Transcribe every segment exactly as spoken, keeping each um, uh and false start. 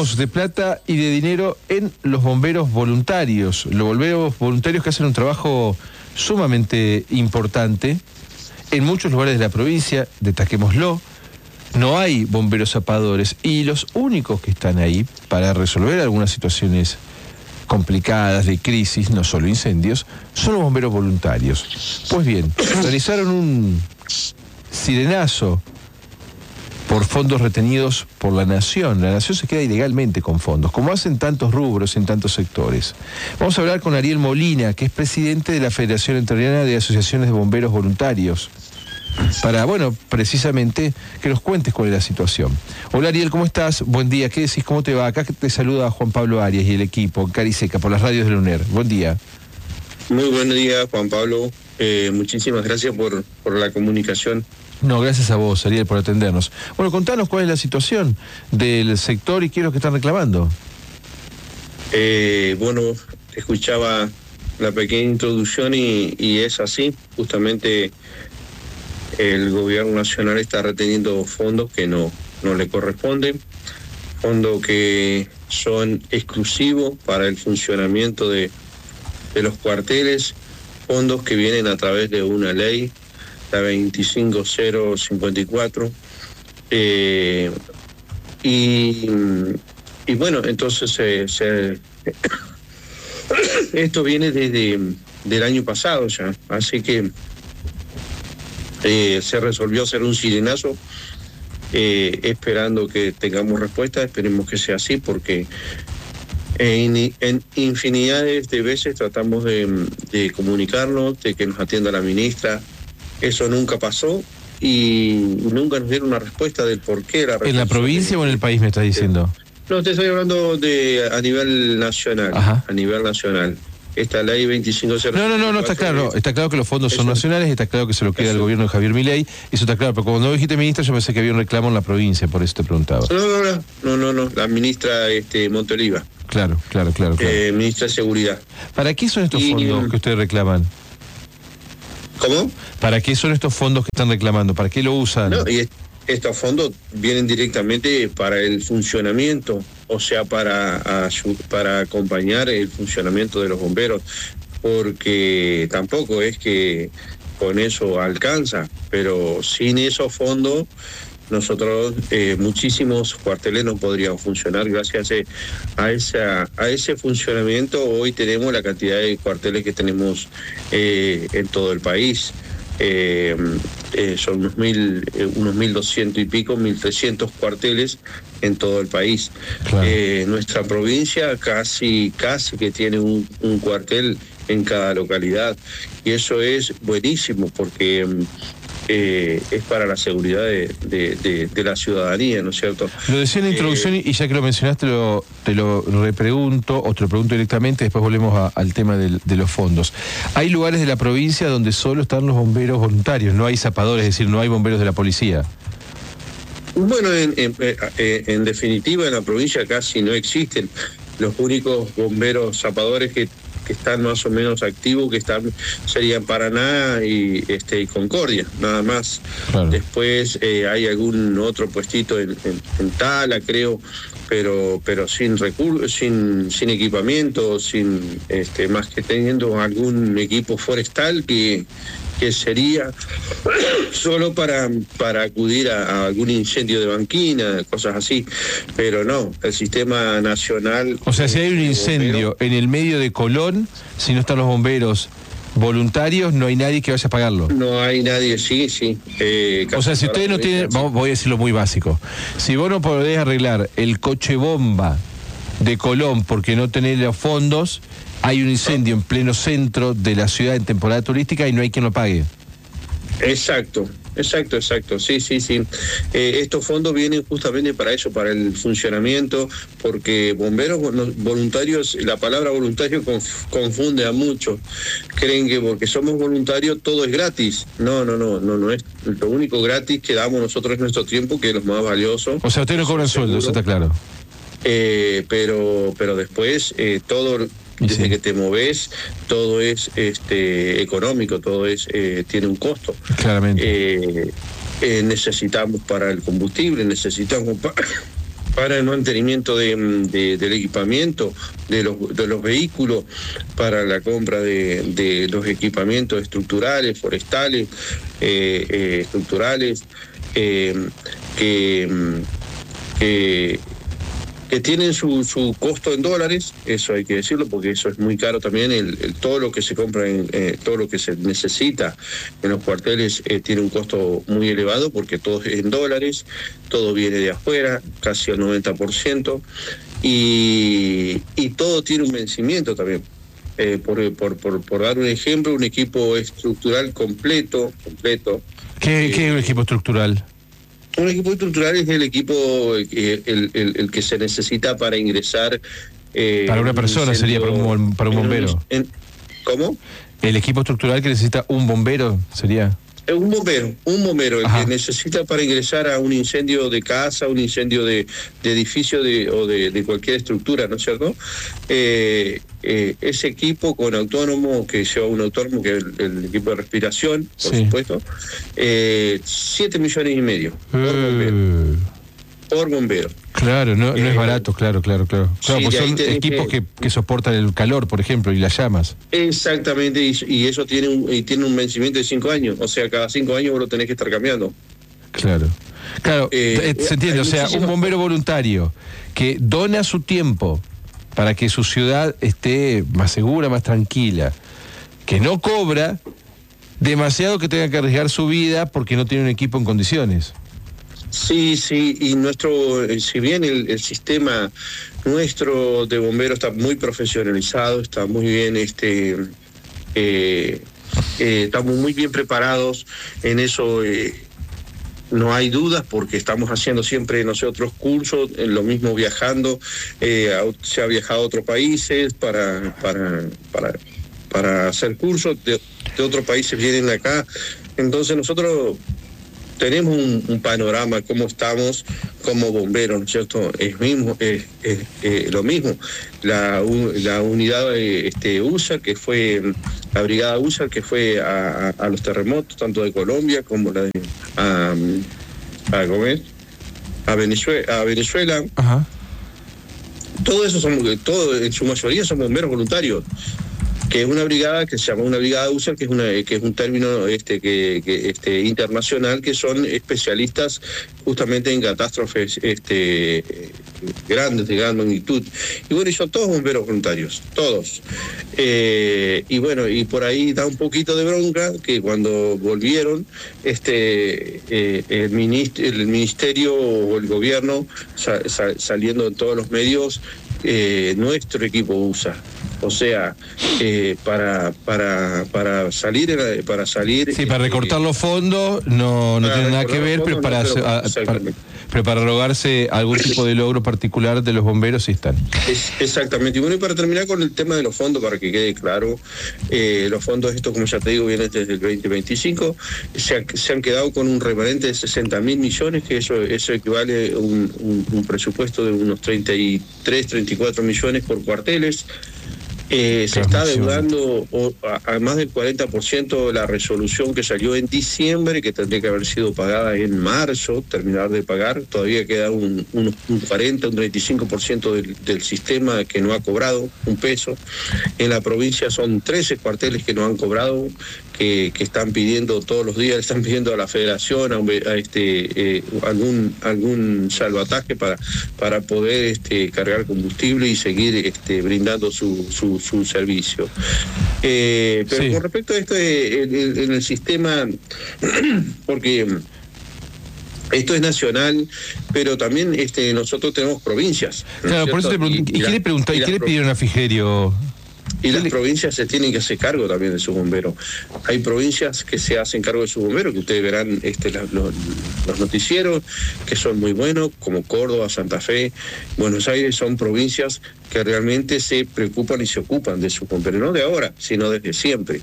hablamos de plata y de dinero en los bomberos voluntarios. Los bomberos voluntarios que hacen un trabajo sumamente importante en muchos lugares de la provincia, destaquémoslo. No hay bomberos zapadores y los únicos que están ahí para resolver algunas situaciones complicadas de crisis, no solo incendios, son los bomberos voluntarios. Pues bien, realizaron un sirenazo por fondos retenidos por la Nación. La Nación se queda ilegalmente con fondos, como hacen tantos rubros en tantos sectores. Vamos a hablar con Ariel Molina, que es presidente de la Federación Entrerriana de Asociaciones de Bomberos Voluntarios, para, bueno, precisamente que nos cuentes cuál es la situación. Hola Ariel, ¿cómo estás? Buen día, ¿qué decís? ¿Cómo te va? Acá te saluda Juan Pablo Arias y el equipo en Cariseca por las radios de la U N E R. Buen día. Muy buen día, Juan Pablo. Eh, muchísimas gracias por, por la comunicación. No, gracias a vos, Ariel, por atendernos. Bueno, contanos cuál es la situación del sector y qué es lo que están reclamando. Eh, bueno, escuchaba la pequeña introducción y, y es así. Justamente el gobierno nacional está reteniendo fondos que no, no le corresponden, fondos que son exclusivos para el funcionamiento de, de los cuarteles, fondos que vienen a través de una ley, la veinticinco cero cincuenta y cuatro, eh, y, y bueno, entonces se, se, esto viene desde del año pasado ya, así que eh, se resolvió hacer un sirenazo, eh, esperando que tengamos respuesta. Esperemos que sea así, porque en, en infinidades de veces tratamos de, de comunicarnos, de que nos atienda la ministra. Eso nunca pasó y nunca nos dieron una respuesta del por qué. La ¿En la provincia o en el país me estás diciendo? No, te estoy hablando de a nivel nacional. Ajá. A nivel nacional. Esta ley veinticinco cero. No, no, no, no está claro. Es, está claro que los fondos son nacionales, está claro que se lo queda el gobierno de Javier Milei, eso está claro. Pero como no dijiste ministra, yo pensé que había un reclamo en la provincia, por eso te preguntaba. No, no, no, no, no, no. La ministra este, Montoliva. Claro, claro, claro. claro. Eh, ministra de Seguridad. ¿Para qué son estos y, fondos que ustedes reclaman? ¿Cómo? ¿Para qué son estos fondos que están reclamando? ¿Para qué lo usan? No, y estos fondos vienen directamente para el funcionamiento, o sea, para, para acompañar el funcionamiento de los bomberos, porque tampoco es que con eso alcanza, pero sin esos fondos nosotros eh, muchísimos cuarteles no podrían funcionar. Gracias a, esa, a ese funcionamiento hoy tenemos la cantidad de cuarteles que tenemos eh, en todo el país. Eh, eh, son unos mil, eh, unos mil doscientos y pico, mil trescientos cuarteles en todo el país. Claro. Eh, nuestra provincia casi, casi que tiene un, un cuartel en cada localidad, y eso es buenísimo porque Eh, es para la seguridad de, de, de, de la ciudadanía, ¿no es cierto? Lo decía en la introducción eh, y ya que lo mencionaste lo, te lo repregunto o te lo pregunto directamente, después volvemos a, al tema de, de los fondos. Hay lugares de la provincia donde solo están los bomberos voluntarios, no hay zapadores, es decir, no hay bomberos de la policía. Bueno, en, en, en definitiva en la provincia casi no existen. Los únicos bomberos zapadores que que están más o menos activos, que están serían Paraná y este y Concordia, nada más. Claro. Después eh, hay algún otro puestito en, en, en Tala, creo, pero pero sin recursos, sin sin equipamiento, sin este más que teniendo algún equipo forestal que que sería solo para, para acudir a, a algún incendio de banquina, cosas así, pero no, el sistema nacional... O sea, si hay un incendio en el medio de Colón, si no están los bomberos voluntarios, no hay nadie que vaya a apagarlo. No hay nadie, sí, sí. Eh, o sea, si ustedes no tienen, vamos, voy a decirlo muy básico, si vos no podés arreglar el coche bomba de Colón porque no tenés los fondos, hay un incendio en pleno centro de la ciudad en temporada turística y no hay quien lo pague. Exacto, exacto, exacto, sí, sí, sí. Eh, estos fondos vienen justamente para eso, para el funcionamiento, porque bomberos voluntarios, la palabra voluntario conf, confunde a muchos. Creen que porque somos voluntarios todo es gratis. No, no, no, no, no es. Lo único gratis que damos nosotros es nuestro tiempo, que es lo más valioso. O sea, ustedes no cobran sueldo, eso está claro. Eh, pero, pero después eh, todo... Desde sí. que te moves, todo es este económico, todo es eh, tiene un costo. Claramente. Eh, eh, necesitamos para el combustible, necesitamos para, para el mantenimiento de, de, del equipamiento, de los, de los vehículos, para la compra de, de los equipamientos estructurales, forestales, eh, eh, estructurales, eh, que, que, que tienen su, su costo en dólares, eso hay que decirlo, porque eso es muy caro también, el, el todo lo que se compra, en, eh, todo lo que se necesita en los cuarteles eh, tiene un costo muy elevado, porque todo es en dólares, todo viene de afuera, casi al noventa por ciento, y, y todo tiene un vencimiento también. Eh, por, por, por, por dar un ejemplo, un equipo estructural completo, completo. ¿Qué, eh, ¿qué es un equipo estructural? Un equipo estructural es el equipo, eh, el, el, el que se necesita para ingresar... Eh, para una persona sería, para un, para un bombero. En, ¿Cómo? El equipo estructural que necesita un bombero sería... Un bombero, un bombero, el Ajá. que necesita para ingresar a un incendio de casa, un incendio de, de edificio de, o de, de cualquier estructura, ¿no es cierto? Eh, eh, ese equipo con autónomo, que lleva un autónomo, que es el, el equipo de respiración, por sí. supuesto, eh, siete millones y medio por uh. bombero. Por bombero. Claro, no, no eh, es barato, claro, claro, claro. Claro, sí, pues son equipos que, que soportan el calor, por ejemplo, y las llamas. Exactamente, y, y eso tiene un, y tiene un vencimiento de cinco años, o sea, cada cinco años vos lo tenés que estar cambiando. Claro. Claro, Eh, se entiende, o sea, un bombero voluntario que dona su tiempo para que su ciudad esté más segura, más tranquila, que no cobra demasiado que tenga que arriesgar su vida porque no tiene un equipo en condiciones. Sí, sí, y nuestro, si bien el, el sistema nuestro de bomberos está muy profesionalizado, está muy bien, este, eh, eh, estamos muy bien preparados en eso. Eh, No hay dudas porque estamos haciendo siempre nosotros cursos, en lo mismo viajando, eh, se ha viajado a otros países para, para, para, para hacer cursos, de, de otros países vienen acá, entonces nosotros tenemos un, un panorama, cómo estamos como bomberos, ¿no es cierto? Es mismo, es, es, es lo mismo. La, la unidad este, U S A R, que fue, la brigada U S A R, que fue a, a, a los terremotos, tanto de Colombia como la de a, a, a Venezuela, a Venezuela. Ajá. Todo eso son, todo, en su mayoría son bomberos voluntarios, que es una brigada que se llama una brigada U S A R, que es una que es un término este que, que este internacional, que son especialistas justamente en catástrofes este grandes, de gran magnitud. Y bueno, y son todos bomberos voluntarios, todos. Eh, y bueno, y por ahí da un poquito de bronca que cuando volvieron, este eh, el, ministro, el ministerio o el gobierno sa, sa, saliendo en todos los medios, eh, nuestro equipo U S A R. O sea, eh, para para para salir para salir sí, para recortar eh, los fondos no no tiene nada que ver, pero para, no, pero, a, para pero para rogarse algún tipo de logro particular de los bomberos sí están. Es, exactamente. Y bueno, y para terminar con el tema de los fondos, para que quede claro, eh, los fondos estos, como ya te digo, vienen desde el veinte veinticinco, se, ha, se han quedado con un remanente de sesenta mil millones, que eso eso equivale a un, un, un presupuesto de unos treinta y tres, treinta y cuatro millones por cuarteles. Eh, se está adeudando o, a, a más del cuarenta por ciento de la resolución que salió en diciembre, que tendría que haber sido pagada en marzo, terminar de pagar. Todavía queda un, un, un cuarenta, un treinta y cinco por ciento del, del sistema que no ha cobrado un peso. En la provincia son trece cuarteles que no han cobrado, que, que están pidiendo todos los días, están pidiendo a la federación a, a este eh, algún algún salvataje para para poder este cargar combustible y seguir este brindando su su, su servicio. Eh, pero sí. Con respecto a esto en el, el, el sistema, porque esto es nacional, pero también este nosotros tenemos provincias, ¿no? Claro, por eso te pregunto, ¿y, y, y qué le pregunta, y qué le pidieron a Frigerio? Y las provincias se tienen que hacer cargo también de sus bomberos. Hay provincias que se hacen cargo de sus bomberos, que ustedes verán este, los, los noticieros, que son muy buenos, como Córdoba, Santa Fe, Buenos Aires, son provincias que realmente se preocupan y se ocupan de sus bomberos, no de ahora, sino desde siempre.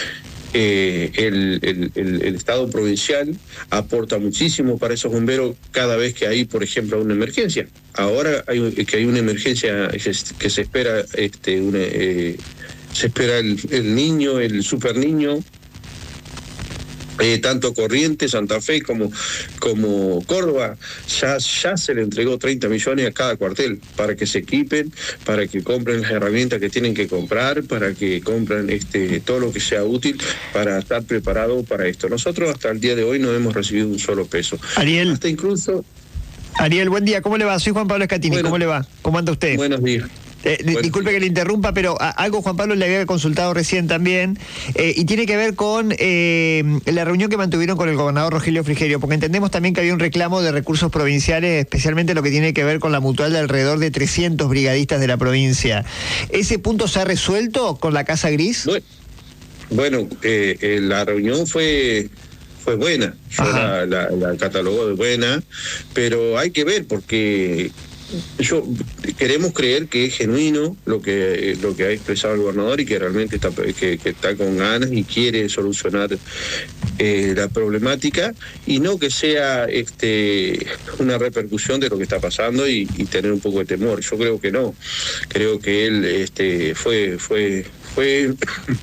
Eh, el, el, el, el Estado provincial aporta muchísimo para esos bomberos cada vez que hay, por ejemplo, una emergencia. Ahora hay, que hay una emergencia que, que se espera, este, una, eh, se espera el, el niño, el super niño, Eh, tanto Corrientes, Santa Fe como, como Córdoba, ya, ya se le entregó treinta millones a cada cuartel para que se equipen, para que compren las herramientas que tienen que comprar, para que compren este, todo lo que sea útil para estar preparado para esto. Nosotros hasta el día de hoy no hemos recibido un solo peso. Ariel. Hasta incluso... Ariel, buen día, ¿cómo le va? Soy Juan Pablo Escatini, Bueno, ¿cómo le va? ¿Cómo anda usted? Buenos días. Eh, Bueno, disculpe sí. que le interrumpa, pero a, algo Juan Pablo le había consultado recién también, eh, y tiene que ver con eh, la reunión que mantuvieron con el gobernador Rogelio Frigerio, porque entendemos también que había un reclamo de recursos provinciales, especialmente lo que tiene que ver con la mutual de alrededor de trescientos brigadistas de la provincia. ¿Ese punto se ha resuelto con la Casa Gris? Bueno, bueno eh, eh, la reunión fue... fue buena, yo la, la, la catalogó de buena, pero hay que ver porque yo queremos creer que es genuino lo que lo que ha expresado el gobernador y que realmente está que, que está con ganas y quiere solucionar eh, la problemática y no que sea este una repercusión de lo que está pasando y, y tener un poco de temor. Yo creo que no, creo que él este fue fue fue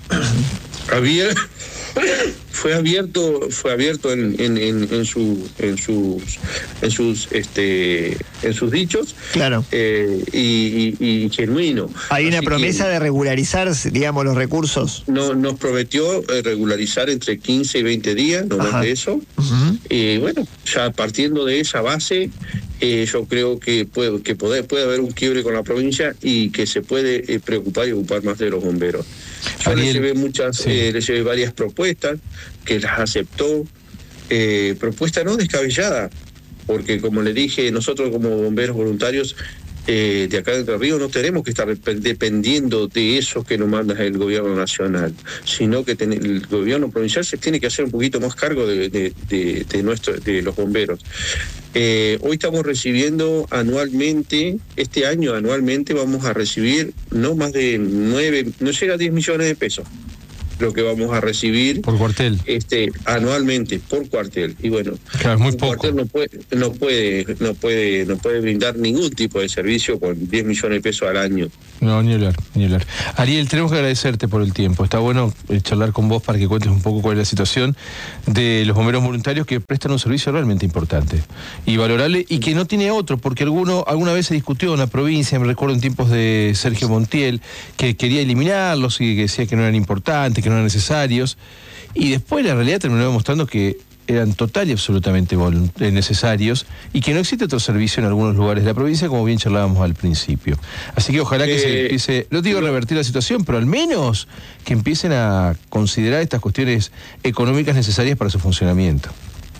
había fue abierto fue abierto en, en, en, en su en sus en sus este en sus dichos, claro, eh, y, y, y genuino. Hay una Así promesa que de regularizar, digamos, los recursos. no, nos prometió eh, regularizar entre quince y veinte días, no más de eso. Uh-huh. Y bueno, ya partiendo de esa base, eh, yo creo que puede que puede, puede haber un quiebre con la provincia y que se puede eh, preocupar y ocupar más de los bomberos. Yo Ariel, le llevé muchas, sí. eh, le llevé varias propuestas que las aceptó, eh, propuesta no descabellada, porque como le dije, nosotros como bomberos voluntarios eh, de acá de Entre Ríos no tenemos que estar dependiendo de eso que nos manda el gobierno nacional, sino que ten, el gobierno provincial se tiene que hacer un poquito más cargo de, de, de, de, nuestro, de los bomberos. Eh, hoy estamos recibiendo anualmente, este año anualmente vamos a recibir no más de nueve, no llega a diez millones de pesos lo que vamos a recibir por cuartel este anualmente por cuartel. Y bueno, claro, es muy un poco. cuartel no puede no puede no puede no puede brindar ningún tipo de servicio con diez millones de pesos al año. No, ni hablar, ni hablar. Ariel, tenemos que agradecerte por el tiempo. Está bueno eh, charlar con vos para que cuentes un poco cuál es la situación de los bomberos voluntarios que prestan un servicio realmente importante y valorable y que no tiene otro, porque alguno alguna vez se discutió en la provincia, me recuerdo en tiempos de Sergio Montiel, que quería eliminarlos y que decía que no eran importantes, que no eran necesarios, y después la realidad terminó demostrando que eran total y absolutamente necesarios y que no existe otro servicio en algunos lugares de la provincia, como bien charlábamos al principio. Así que ojalá que eh, se empiece, no digo revertir la situación, pero al menos que empiecen a considerar estas cuestiones económicas necesarias para su funcionamiento.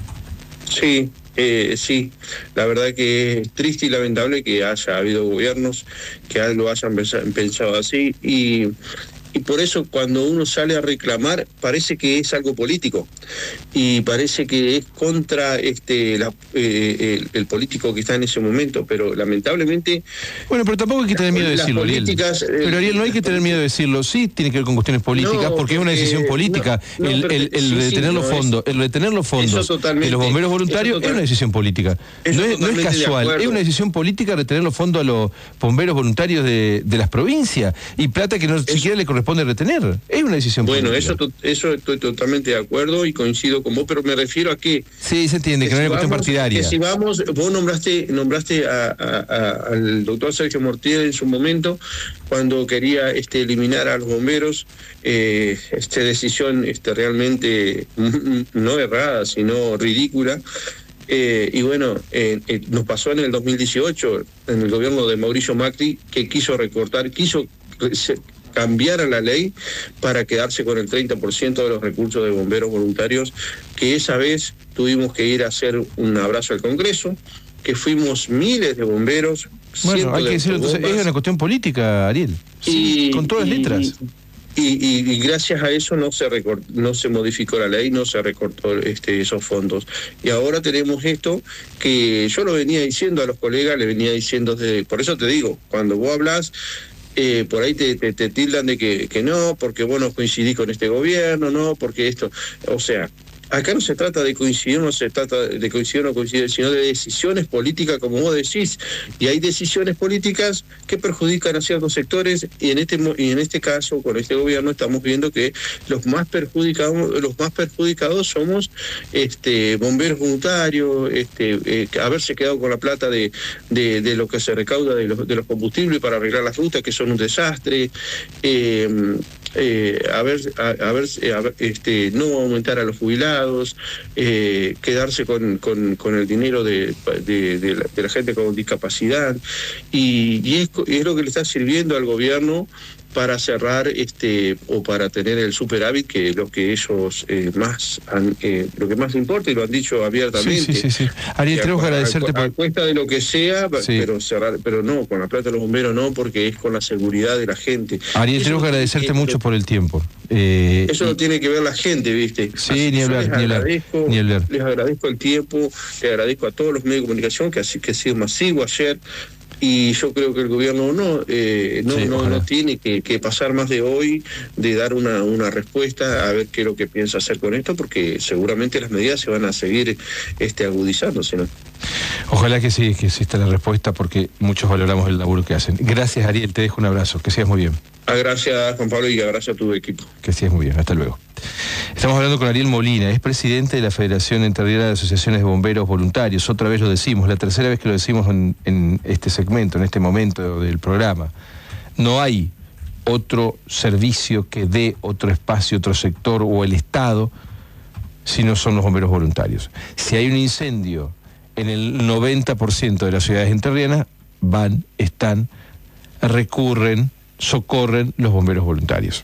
Sí, eh, sí, la verdad que es triste y lamentable que haya habido gobiernos que lo hayan pensado así y... Y por eso cuando uno sale a reclamar parece que es algo político y parece que es contra este la, eh, el, el político que está en ese momento, pero lamentablemente... Bueno, pero tampoco hay que tener miedo de decirlo, Ariel. Eh, pero Ariel, no hay que tener miedo de decirlo. Sí, tiene que ver con cuestiones políticas, no, porque es una decisión política. No, no, el, el, el, sí, retener sí, los no fondos, es, el retener los fondos de los bomberos voluntarios total, es una decisión política. No es, no es casual, es una decisión política retener los fondos a los bomberos voluntarios de, de las provincias y plata que no eso, siquiera le corresponde retener. Es una decisión bueno, política. Bueno, eso, eso estoy totalmente de acuerdo y coincido con vos, pero me refiero a que... Sí, se entiende, que, que no es una cuestión partidaria. Que si vamos, vos nombraste nombraste a, a, a, al doctor Sergio Montiel en su momento, cuando quería este, eliminar a los bomberos, eh, esta decisión este, realmente no errada, sino ridícula. Eh, y bueno, eh, eh, nos pasó en el dos mil dieciocho, en el gobierno de Mauricio Macri, que quiso recortar, quiso... Se, cambiar a la ley para quedarse con el treinta por ciento de los recursos de bomberos voluntarios, que esa vez tuvimos que ir a hacer un abrazo al Congreso, que fuimos miles de bomberos. Bueno, hay que decirlo, entonces, es una cuestión política, Ariel, sí, y, con todas las letras. Y, y, y gracias a eso no se recort, no se modificó la ley, no se recortó este, esos fondos. Y ahora tenemos esto que yo lo venía diciendo a los colegas, le venía diciendo desde... Por eso te digo, cuando vos hablas... Eh, por ahí te, te, te tildan de que, que no, porque vos no coincidís con este gobierno, no, porque esto, o sea, acá no se trata de coincidir, no se trata de coincidir o no coincidir, sino de decisiones políticas, como vos decís. Y hay decisiones políticas que perjudican a ciertos sectores, y en este y en este caso, con este gobierno, estamos viendo que los más perjudicados, los más perjudicados somos este bomberos voluntarios, este eh, haberse quedado con la plata de, de, de lo que se recauda de los, de los combustibles para arreglar las rutas, que son un desastre. Eh, Eh, a ver, a, a ver, a ver este, no aumentar a los jubilados, eh, quedarse con, con, con el dinero de, de, de, la, de la gente con discapacidad, y, y, es, y es lo que le está sirviendo al gobierno para cerrar este o para tener el superávit, que es lo que ellos eh, más han, eh, lo que más importa, y lo han dicho abiertamente. Sí, sí, sí, sí. Ariel, tenemos que agradecerte a, por... a cuesta de lo que sea, sí. pero cerrar, pero no, con la plata de los bomberos no, porque es con la seguridad de la gente. Ariel, tenemos que agradecerte mucho por el tiempo. Eh, eso y... lo tiene que ver la gente, ¿viste? Sí, así ni hablar, ni hablar, ni hablar. Les agradezco el tiempo, les agradezco a todos los medios de comunicación, que así que ha sido masivo ayer. Y yo creo que el gobierno no eh, no, sí, no, no tiene que, que pasar más de hoy de dar una, una respuesta a ver qué es lo que piensa hacer con esto, porque seguramente las medidas se van a seguir este, agudizándose, ¿no? Ojalá que sí, que exista la respuesta, porque muchos valoramos el laburo que hacen. Gracias, Ariel, te dejo un abrazo, que sigas muy bien. Ah, gracias, Juan Pablo, y gracias a tu equipo. Que sigas muy bien, hasta luego. Estamos hablando con Ariel Molina, es presidente de la Federación Entrerriana de Asociaciones de Bomberos Voluntarios. Otra vez lo decimos, la tercera vez que lo decimos en, en este segmento, en este momento del programa. No hay otro servicio que dé otro espacio, otro sector o el Estado, si no son los bomberos voluntarios. Si hay un incendio en el noventa por ciento de las ciudades entrerrianas, van, están, recurren, socorren los bomberos voluntarios.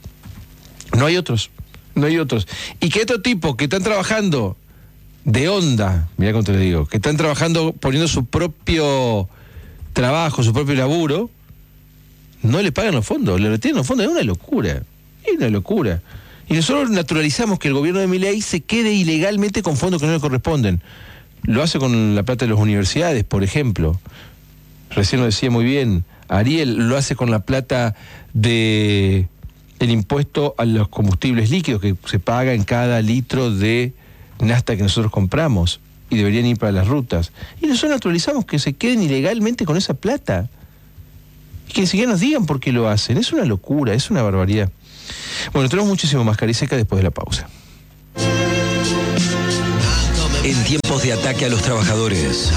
No hay otros. No hay otros. Y que otro tipo que están trabajando de onda, mirá cómo te lo digo, que están trabajando poniendo su propio trabajo, su propio laburo, no le pagan los fondos, le retienen los fondos. Es una locura, es una locura. Y nosotros naturalizamos que el gobierno de Milei se quede ilegalmente con fondos que no le corresponden. Lo hace con la plata de las universidades, por ejemplo. Recién lo decía muy bien Ariel, lo hace con la plata de... el impuesto a los combustibles líquidos que se paga en cada litro de nafta que nosotros compramos, y deberían ir para las rutas. Y nosotros naturalizamos que se queden ilegalmente con esa plata. Y que ni siquiera nos digan por qué lo hacen. Es una locura, es una barbaridad. Bueno, tenemos muchísimo más Cariseca después de la pausa. En tiempos de ataque a los trabajadores,